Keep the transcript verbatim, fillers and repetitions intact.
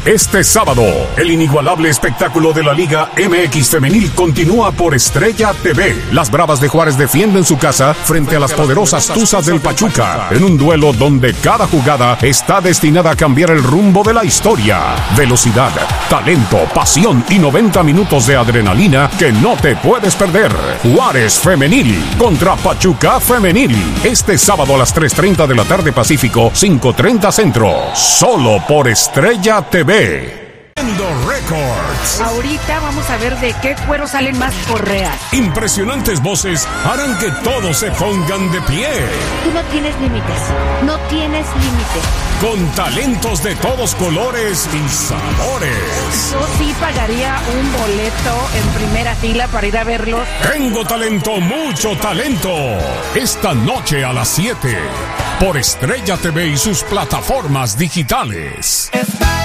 Este sábado, el inigualable espectáculo de la Liga M X Femenil continúa por Estrella T V. Las Bravas de Juárez defienden su casa frente a las poderosas Tuzas del Pachuca, en un duelo donde cada jugada está destinada a cambiar el rumbo de la historia. Velocidad, talento, pasión y noventa minutos de adrenalina que no te puedes perder. Juárez Femenil contra Pachuca Femenil. Este sábado a las tres treinta de la tarde Pacífico, cinco treinta Centro. Solo por Estrella T V. Records. Ahorita vamos a ver de qué cuero salen más correas. Impresionantes voces harán que todos se pongan de pie. Tú no tienes límites, no tienes límites. Con talentos de todos colores y sabores. Yo sí pagaría un boleto en primera fila para ir a verlos. Tengo talento, mucho talento. Esta noche a las siete por Estrella T V y sus plataformas digitales.